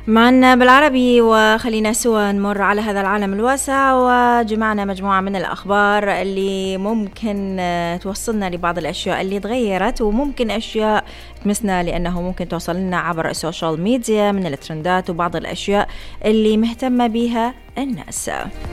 معنا بالعربي، وخلينا سوا نمر على هذا العالم الواسع، وجمعنا مجموعة من الأخبار اللي ممكن توصلنا لبعض الأشياء اللي تغيرت، وممكن أشياء تمسنا لأنه ممكن توصل لنا عبر السوشيال ميديا من الترندات وبعض الأشياء اللي مهتمة بها الناس.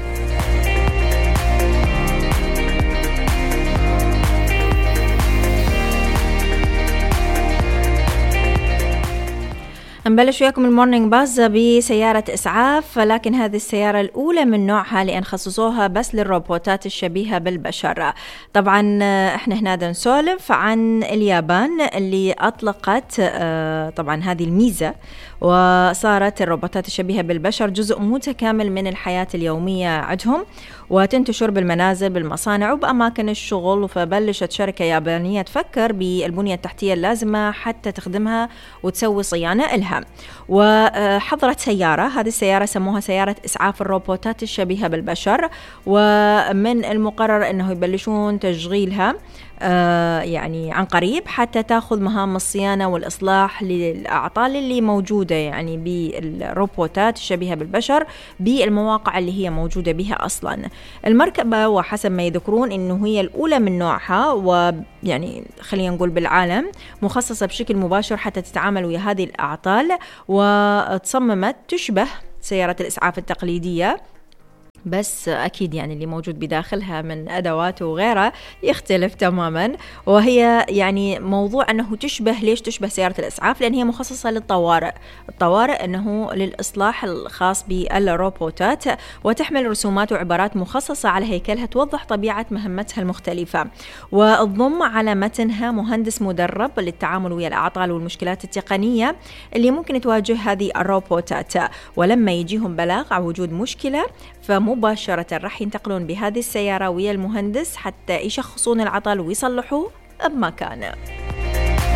نبلش وياكم المورنينج باز بسيارة إسعاف، لكن هذه السيارة الأولى من نوعها لأن خصصوها بس للروبوتات الشبيهة بالبشر. طبعا احنا هنا نسولف عن اليابان اللي أطلقت طبعا هذه الميزة، وصارت الروبوتات الشبيهة بالبشر جزء متكامل من الحياة اليومية عندهم، وتنتشر بالمنازل بالمصانع وبأماكن الشغل. فبلشت شركة يابانية تفكر بالبنية التحتية اللازمة حتى تخدمها وتسوي صيانة إلها، وحضرت سيارة. هذه السيارة سموها سيارة إسعاف الروبوتات الشبيهة بالبشر، ومن المقرر أنه يبلشون تشغيلها يعني عن قريب حتى تأخذ مهام الصيانة والإصلاح للأعطال اللي موجودة يعني بالروبوتات الشبيهة بالبشر بالمواقع اللي هي موجودة بها أصلا. المركبة وحسب ما يذكرون إنه هي الأولى من نوعها، ويعني خلينا نقول بالعالم، مخصصة بشكل مباشر حتى تتعامل ويا هذه الأعطال، وتصممت تشبه سيارة الإسعاف التقليدية، بس أكيد يعني اللي موجود بداخلها من أدوات وغيرها يختلف تماما. وهي يعني موضوع أنه تشبه، ليش تشبه سيارة الإسعاف؟ لأن هي مخصصة للطوارئ. الطوارئ أنه للإصلاح الخاص بالروبوتات، وتحمل رسومات وعبارات مخصصة على هيكلها توضح طبيعة مهمتها المختلفة، وتضم على متنها مهندس مدرب للتعامل ويا الأعطال والمشكلات التقنية اللي ممكن تواجه هذه الروبوتات. ولما يجيهم بلاغ عن وجود مشكلة فمباشرة راح ينتقلون بهذه السيارة ويا المهندس حتى يشخصون العطل ويصلحوه بمكانه.